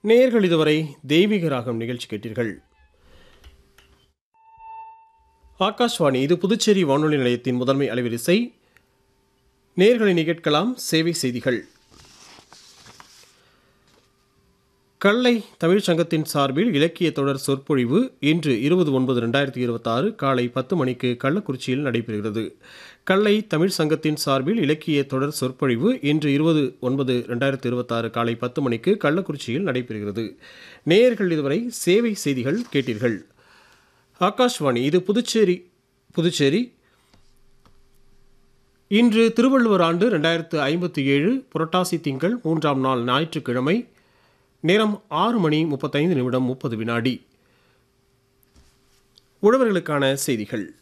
நேயர்கள் இதுவரை தெய்வீக ராகம் நிகழ்ச்சி கேட்டீர்கள். ஆகாஷ்வாணி, இது புதுச்சேரி வானொலி நிலையத்தின் முதன்மை அலைவரிசை. நேயர்களை கேட்கலாம் சேவை செய்திகள். கல்லை தமிழ்ச் சங்கத்தின் சார்பில் இலக்கிய தொடர் சொற்பொழிவு இன்று 20/9/2026 காலை 10 மணிக்கு கள்ளக்குறிச்சியில் நடைபெறுகிறது. கல்லை தமிழ் சங்கத்தின் சார்பில் இலக்கிய தொடர் சொற்பொழிவு இன்று 20/9/2026 காலை 10 மணிக்கு கள்ளக்குறிச்சியில் நடைபெறுகிறது. நேயர்கள் இதுவரை சேவை செய்திகள் கேட்டீர்கள். ஆகாஷ்வாணி, இது புதுச்சேரி. இன்று திருவள்ளுவர் ஆண்டு 2057 புரட்டாசி திங்கள் 3ஆம் நாள் ஞாயிற்றுக்கிழமை. நேரம் 6:35 30 வினாடி. உழவர்களுக்கான செய்திகள்.